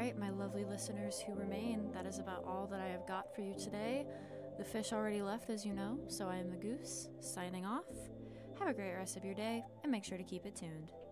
right, my lovely listeners who remain, that is about all that I have got for you today. The fish already left, as you know, so I am the goose, signing off. Have a great rest of your day, and make sure to keep it tuned.